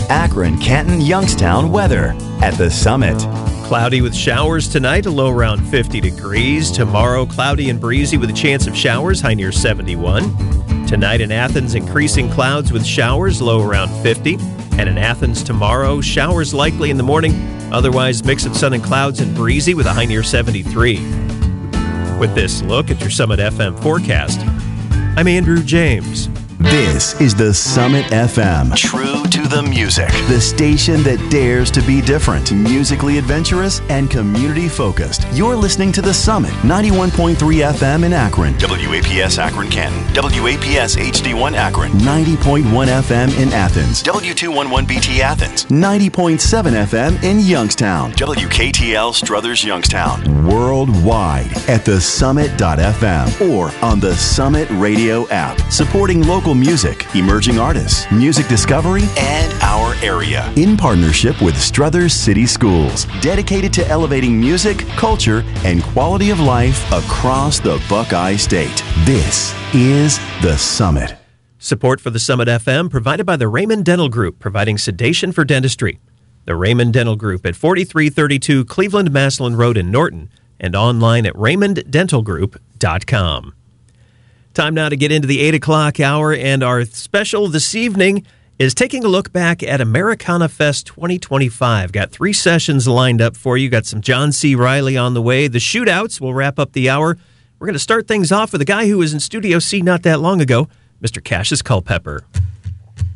Akron, Canton, Youngstown weather at the Summit. Cloudy with showers tonight, a low around 50 degrees. Tomorrow, cloudy and breezy with a chance of showers, high near 71. Tonight in Athens, increasing clouds with showers, low around 50. And in Athens tomorrow, showers likely in the morning. Otherwise, mix of sun and clouds and breezy with a high near 73. With this look at your Summit FM forecast, I'm Andrew James. This is the Summit FM. True to the music. The station that dares to be different, musically adventurous, and community-focused. You're listening to the Summit, 91.3 FM in Akron. WAPS Akron Canton. WAPS HD1 Akron. 90.1 FM in Athens. W211BT Athens. 90.7 FM in Youngstown. WKTL Struthers Youngstown. Worldwide at thesummit.fm or on the Summit Radio app. Supporting local music, emerging artists, music discovery, and our area. In partnership with Struthers City Schools, dedicated to elevating music, culture, and quality of life across the Buckeye State. This is the Summit. Support for the Summit FM provided by the Raymond Dental Group, providing sedation for dentistry. The Raymond Dental Group at 4332 Cleveland Maslin Road in Norton and online at raymonddentalgroup.com. Time now to get into the 8 o'clock hour, and our special this evening is taking a look back at Americana Fest 2025. Got 3 sessions lined up for you. Got some John C. Reilly on the way. The shootouts will wrap up the hour. We're going to start things off with a guy who was in Studio C not that long ago, Mr. Cassius Culpepper.